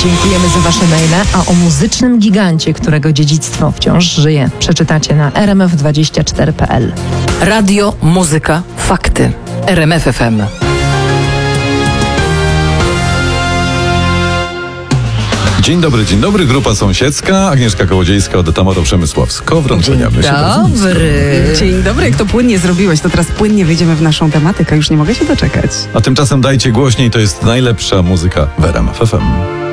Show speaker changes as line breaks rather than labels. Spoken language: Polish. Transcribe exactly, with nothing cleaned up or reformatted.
Dziękujemy za wasze maile, a o muzycznym gigancie, którego dziedzictwo wciąż żyje, przeczytacie na r m f dwadzieścia cztery kropka p l.
Radio, muzyka, fakty. R M F F M.
Dzień dobry, dzień dobry. Grupa sąsiedzka, Agnieszka Kołodziejska, Odeta Moro-Przemysławsko. Wrączeniamy się.
Dobry.
Dzień dobry, jak to płynnie zrobiłeś, to teraz płynnie wejdziemy w naszą tematykę. Już nie mogę się doczekać.
A tymczasem dajcie głośniej, to jest najlepsza muzyka w R M F F M.